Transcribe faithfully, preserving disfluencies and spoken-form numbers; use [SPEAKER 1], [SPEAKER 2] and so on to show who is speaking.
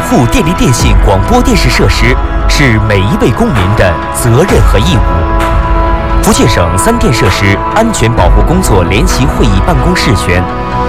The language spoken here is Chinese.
[SPEAKER 1] 护电力电信广播电视设施是每一位公民的责任和义务。福建省三电设施安全保护工作联席会议办公室宣。